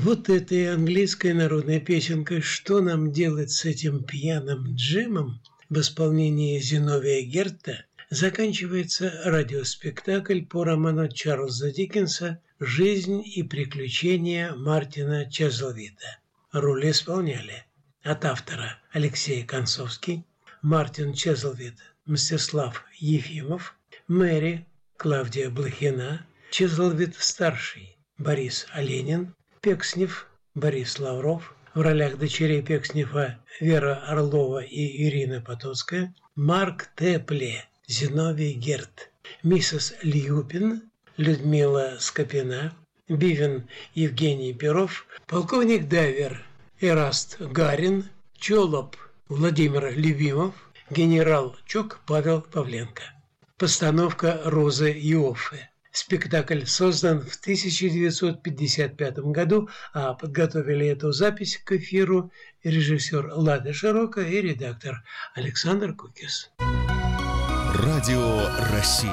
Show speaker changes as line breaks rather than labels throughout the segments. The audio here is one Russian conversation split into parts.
Вот этой английской народной песенкой «Что нам делать с этим пьяным Джимом» в исполнении Зиновия Герта заканчивается радиоспектакль по роману Чарльза Диккенса «Жизнь и приключения Мартина Чезлвида». Роли исполняли от автора Алексей Концовский, Мартин Чезлвид Мстислав Ефимов, Мэри Клавдия Блохина, Чезлвид-старший Борис Оленин, Пекснев Борис Лавров, в ролях дочерей Пекснева Вера Орлова и Ирина Потоцкая, Марк Тепле, Зиновий Герт, миссис Льюпин, Людмила Скопина, Бивен Евгений Перов, полковник Дайвер Эраст Гарин, Чолоп Владимир Любимов, генерал Чок Павел Павленко. Постановка Розы Иоффе. Спектакль создан в 1955 году, а подготовили эту запись к эфиру режиссер Лада Широко и редактор Александр Кукис.
Радио России.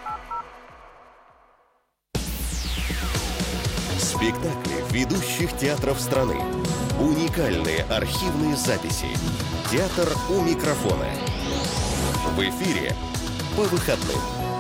Спектакли ведущих театров страны. Уникальные архивные записи. Театр у микрофона. В эфире по выходным.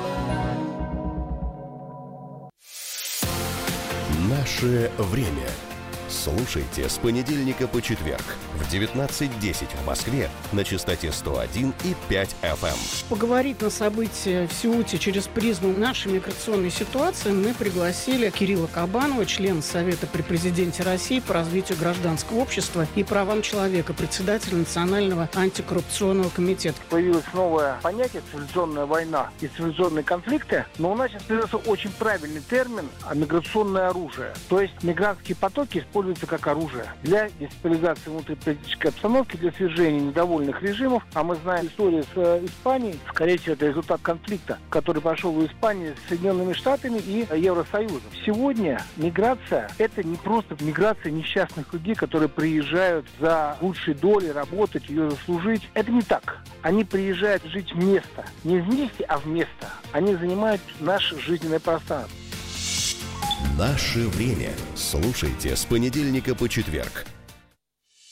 Наше время. Слушайте с понедельника по четверг в 19:10 в Москве на частоте 101,5 FM.
Поговорить на события в Сеуте через призму нашей миграционной ситуации мы пригласили Кирилла Кабанова, члена Совета при президенте России по развитию гражданского общества и правам человека, председателя Национального антикоррупционного комитета.
Появилось новое понятие «цивилизационная война» и «цивилизационные конфликты», но у нас сейчас появился очень правильный термин «миграционное оружие». То есть мигрантские потоки используются как оружие для дестабилизации внутриполитической обстановки, для свержения недовольных режимов. А мы знаем историю с Испанией. Скорее всего, это результат конфликта, который прошел в Испании с Соединенными Штатами и Евросоюзом. Сегодня миграция – это не просто миграция несчастных людей, которые приезжают за лучшей долей, работать, ее заслужить. Это не так. Они приезжают жить в место. Не вместе, а в место. Они занимают наше жизненное пространство.
Наше время. Слушайте с понедельника по четверг